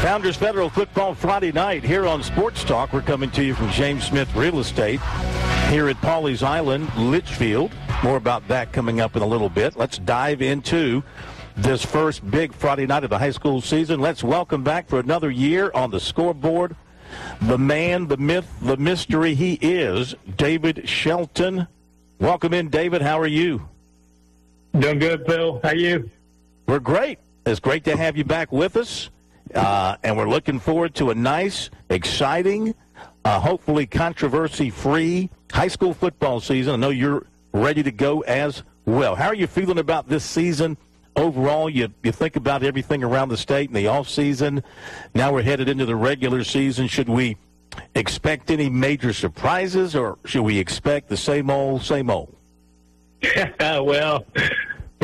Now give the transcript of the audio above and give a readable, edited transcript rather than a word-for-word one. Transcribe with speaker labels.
Speaker 1: Founders Federal Football Friday night here on Sports Talk. We're coming to you from James Smith Real Estate here at Pawleys Island, Litchfield. More about that coming up in a little bit. Let's dive into this first big Friday night of the high school season. Let's welcome back for another year on the scoreboard the man, the myth, the mystery he is, David Shelton. Welcome in, David. How are you?
Speaker 2: Doing good, Phil. How are you?
Speaker 1: We're great. It's great to have you back with us. And we're looking forward to a nice, exciting, hopefully controversy-free high school football season. I know you're ready to go as well. How are you feeling about this season overall? You think about everything around the state in the offseason. Now we're headed into the regular season. Should we expect any major surprises, or should we expect the same old, same old?
Speaker 2: Well,